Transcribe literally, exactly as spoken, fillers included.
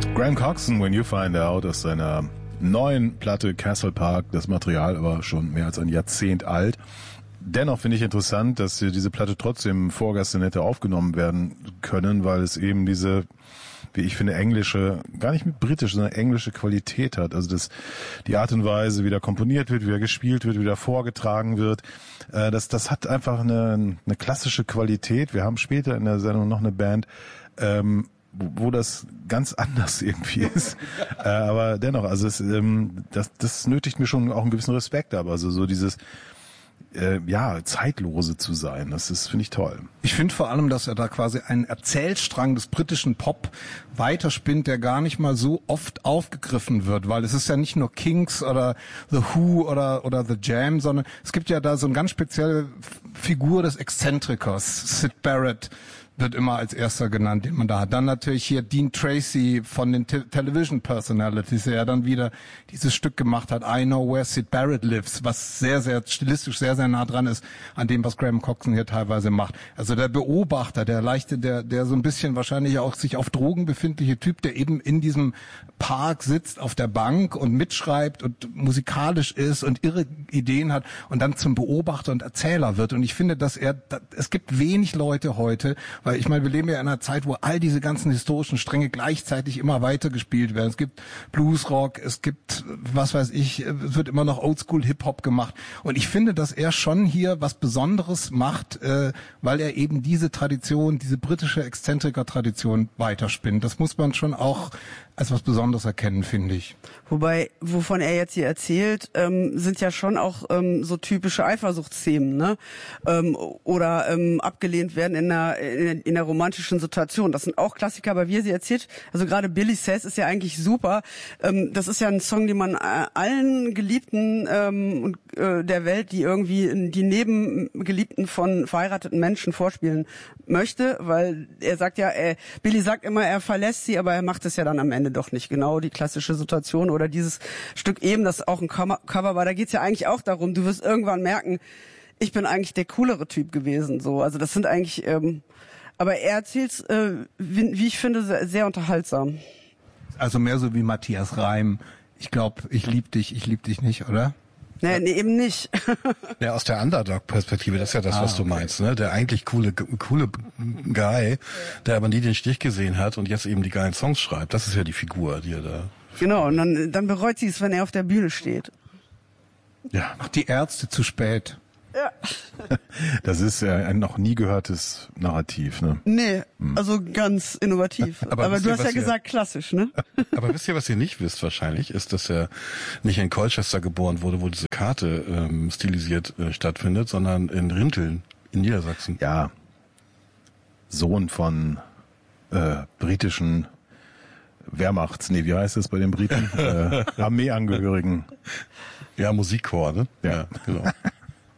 Graham Coxon, When You Find Out, aus seiner neuen Platte Castle Park, das Material aber schon mehr als ein Jahrzehnt alt. Dennoch finde ich interessant, dass hier diese Platte trotzdem Vorgäste hätte aufgenommen werden können, weil es eben diese, wie ich finde, englische, gar nicht mit britische, sondern englische Qualität hat. Also das, die Art und Weise, wie da komponiert wird, wie da gespielt wird, wie da vorgetragen wird, äh, das, das hat einfach eine, eine klassische Qualität. Wir haben später in der Sendung noch eine Band, ähm, wo, wo das ganz anders irgendwie ist. äh, aber dennoch, also es, ähm, das, das nötigt mir schon auch einen gewissen Respekt ab. Also so dieses, Äh, ja, zeitlose zu sein. Das ist, finde ich, toll. Ich finde vor allem, dass er da quasi einen Erzählstrang des britischen Pop weiterspinnt, der gar nicht mal so oft aufgegriffen wird, weil es ist ja nicht nur Kinks oder The Who oder oder The Jam, sondern es gibt ja da so eine ganz spezielle Figur des Exzentrikers. Syd Barrett wird immer als erster genannt, den man da hat. Dann natürlich hier Dean Tracy von den Te- Television Personalities, der ja dann wieder dieses Stück gemacht hat, I Know Where Syd Barrett Lives, was sehr, sehr stilistisch sehr, sehr nah dran ist an dem, was Graham Coxon hier teilweise macht. Also der Beobachter, der leichte, der der so ein bisschen wahrscheinlich auch sich auf Drogen befindliche Typ, der eben in diesem Park sitzt auf der Bank und mitschreibt und musikalisch ist und irre Ideen hat und dann zum Beobachter und Erzähler wird. Und ich finde, dass er, es gibt wenig Leute heute, weil ich meine, wir leben ja in einer Zeit, wo all diese ganzen historischen Stränge gleichzeitig immer weiter gespielt werden. Es gibt Bluesrock, es gibt, was weiß ich, es wird immer noch Oldschool Hip-Hop gemacht. Und ich finde, dass er schon hier was Besonderes macht, äh, weil er eben diese Tradition, diese britische Exzentriker-Tradition weiterspinnt. Das muss man schon auch als was Besonderes erkennen, finde ich. Wobei, wovon er jetzt hier erzählt, ähm, sind ja schon auch ähm, so typische Eifersuchtsthemen, ne? Ähm, oder ähm, abgelehnt werden in einer, in, in einer romantischen Situation. Das sind auch Klassiker, aber wie er sie erzählt, also gerade Billy Says ist ja eigentlich super. Ähm, das ist ja ein Song, den man äh, allen Geliebten ähm, äh, der Welt, die irgendwie die Nebengeliebten von verheirateten Menschen vorspielen möchte, weil er sagt ja, äh, Billy sagt immer, er verlässt sie, aber er macht es ja dann am Ende doch nicht. Genau die klassische Situation oder dieses Stück eben, das auch ein Cover war, da geht's ja eigentlich auch darum, du wirst irgendwann merken, ich bin eigentlich der coolere Typ gewesen. So, also das sind eigentlich, ähm, aber er erzählt's, äh, wie, wie ich finde, sehr, sehr unterhaltsam. Also mehr so wie Matthias Reim. Ich glaube, ich lieb dich, ich lieb dich nicht, oder? Nee, nee, eben nicht. Ja, aus der Underdog-Perspektive, das ist ja das, ah, was du okay. meinst, ne? Der eigentlich coole, coole Guy, der aber nie den Stich gesehen hat und jetzt eben die geilen Songs schreibt. Das ist ja die Figur, die er da... Genau, und dann, dann bereut sie es, wenn er auf der Bühne steht. Ja. Ach, die Ärzte zu spät. Ja. Das ist ja ein noch nie gehörtes Narrativ, ne? Nee, also ganz innovativ. Aber Aber wisst du ihr, hast ja was ihr- gesagt klassisch, ne? Aber wisst ihr, was ihr nicht wisst wahrscheinlich, ist, dass er nicht in Colchester geboren wurde, wo diese Karte ähm, stilisiert äh, stattfindet, sondern in Rinteln in Niedersachsen. Ja. Sohn von äh, britischen Wehrmachts, nee, wie heißt das bei den Briten? äh, Armeeangehörigen. Ja, Musikchor, ne? Ja. Genau.